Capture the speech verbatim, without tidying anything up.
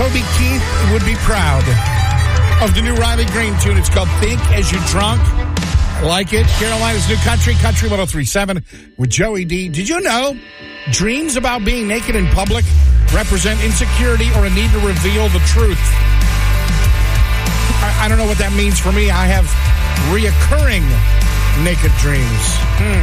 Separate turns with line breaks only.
Toby Keith would be proud of the new Riley Green tune. It's called Think As You're Drunk. I like it. Carolina's new country, Country one oh three point seven with Joey D. Did you know dreams about being naked in public represent insecurity or a need to reveal the truth? I, I don't know what that means for me. I have reoccurring naked dreams. Hmm.